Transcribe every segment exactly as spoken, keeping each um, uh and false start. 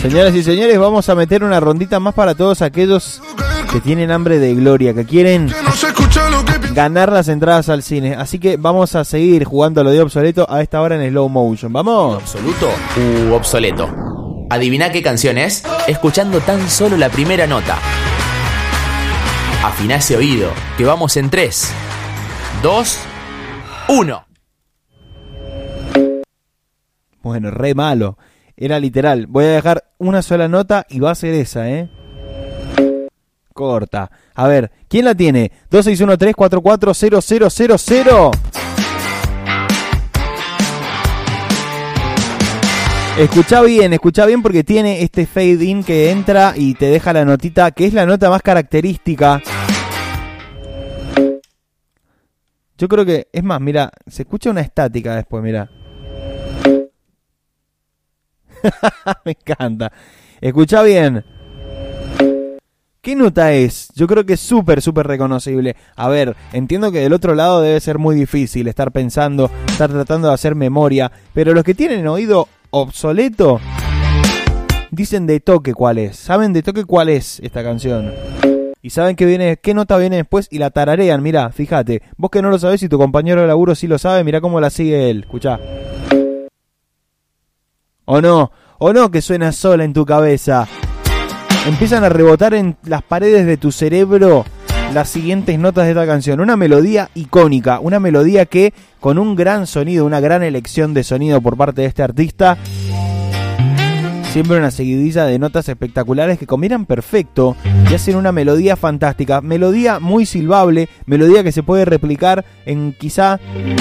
Señoras y señores, vamos a meter una rondita más para todos aquellos que tienen hambre de gloria, que quieren ganar las entradas al cine. Así que vamos a seguir jugando a lo de obsoleto a esta hora en slow motion. ¿Vamos? Absoluto u obsoleto. Adivina qué canción es escuchando tan solo la primera nota. Afina ese oído, que vamos en tres, dos, uno. Bueno, re malo. Era literal. Voy a dejar una sola nota y va a ser esa, ¿eh? Corta. A ver, ¿quién la tiene? dos seis uno tres cuatro cuatro cero cero cero cero. Escuchá bien, escuchá bien porque tiene este fade in que entra y te deja la notita, que es la nota más característica. Yo creo que, es más, mira, se escucha una estática después, mira. Me encanta. Escuchá bien. ¿Qué nota es? Yo creo que es súper, súper reconocible. A ver, entiendo que del otro lado debe ser muy difícil estar pensando, estar tratando de hacer memoria, pero los que tienen oído obsoleto dicen de toque cuál es. Saben de toque cuál es esta canción. Y saben que viene, qué nota viene después y la tararean. Mirá, fíjate. Vos que no lo sabés y tu compañero de laburo sí lo sabe, mirá cómo la sigue él. Escuchá. O no, o no que suena sola en tu cabeza. Empiezan a rebotar en las paredes de tu cerebro las siguientes notas de esta canción. Una melodía icónica, una melodía que con un gran sonido, una gran elección de sonido por parte de este artista, siempre una seguidilla de notas espectaculares que combinan perfecto y hacen una melodía fantástica. Melodía muy silbable, melodía que se puede replicar en quizá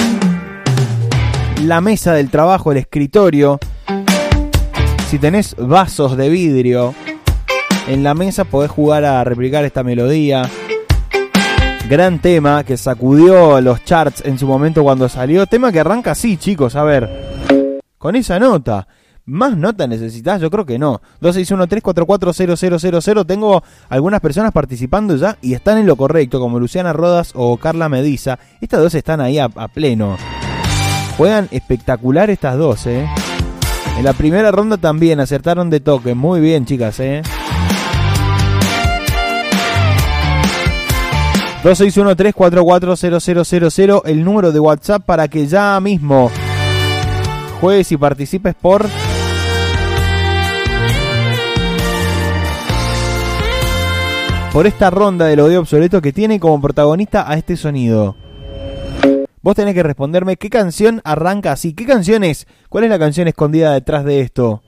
la mesa del trabajo, el escritorio. Si tenés vasos de vidrio en la mesa podés jugar a replicar esta melodía. Gran tema que sacudió los charts en su momento cuando salió. Tema que arranca así, chicos, a ver. Con esa nota. ¿Más nota necesitas? Yo creo que no. dos seis uno tres cuatro cuatro cero cero cero cero. Tengo algunas personas participando ya y están en lo correcto, como Luciana Rodas o Carla Mediza. Estas dos están ahí a, a pleno. Juegan espectacular estas dos, eh. En la primera ronda también acertaron de toque. Muy bien, chicas, eh. dos seis uno tres cuatro cuatro cero cero cero cero, el número de WhatsApp para que ya mismo juegues y participes por por esta ronda de lo de obsoleto que tiene como protagonista a este sonido. Vos tenés que responderme qué canción arranca así. ¿Qué canción es? ¿Cuál es la canción escondida detrás de esto?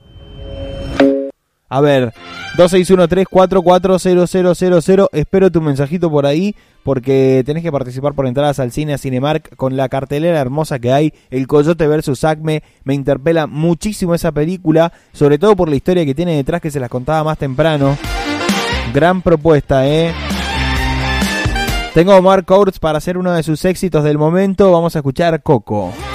A ver, dos seis uno tres cuatro cuatro cero cero cero cero. Espero tu mensajito por ahí porque tenés que participar por entradas al cine, a Cinemark, con la cartelera hermosa que hay. El Coyote versus Acme. Me interpela muchísimo esa película, sobre todo por la historia que tiene detrás, que se las contaba más temprano. Gran propuesta, ¿eh? Tengo a Mark Courts para hacer uno de sus éxitos del momento. Vamos a escuchar Coco.